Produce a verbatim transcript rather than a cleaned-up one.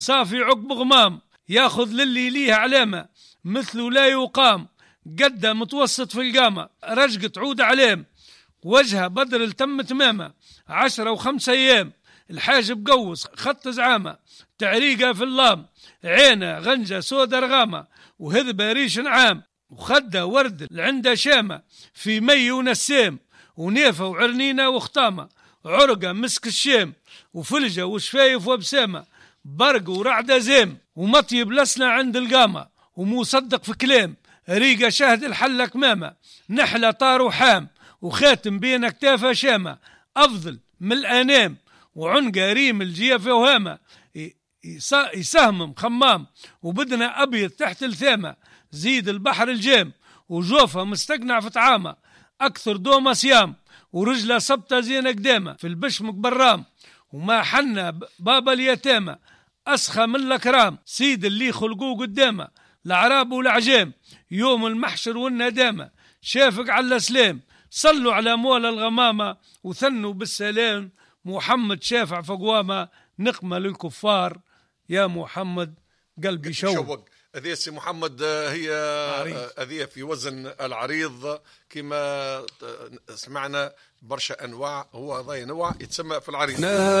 صافي عقب غمام، ياخذ للي ليه علامة مثله لا يقام، قده متوسط في القامة، رجقة عود عليم، وجهه بدر التم تمامة، عشرة وخمسة أيام، الحاجب قوس خط زعامة، تعريقة في اللام، عينه غنجة سودة رغامة، وهذبة ريش نعام، وخده ورد العنده شامة، في مي ونسام، ونيفة وعرنينة وختامة، عرقة مسك الشام، وفلجة وشفايف وابسامة، برق ورعدة زيم، ومطيب لسنا عند القامة، ومصدق في كلام، ريقة شهد الحلة كمامة، نحلة طار وحام، وخاتم بين اكتافه شامة، أفضل من الأنام، وعنقة ريم الجيفة وهامة، يسهمم خمام، وبدنا أبيض تحت الثامة، زيد البحر الجام، وجوفة مستقنع في طعامة، أكثر دومة صيام، ورجلة صبتة زينة قدامة، في البشمك برام، وما حنا بابا اليتامى، أسخى من الأكرام، سيد اللي خلقوه قدامه، العراب والعجام، يوم المحشر والندامة، شافق على السلام، صلوا على مولى الغمامة، وثنوا بالسلام، محمد شافع فقوامة، نقمة للكفار يا محمد قلبي شوق. شوق هذه سي محمد، هي هذه في وزن العريض كما سمعنا برشا أنواع، هو هذا نوع يتسمى في العريض.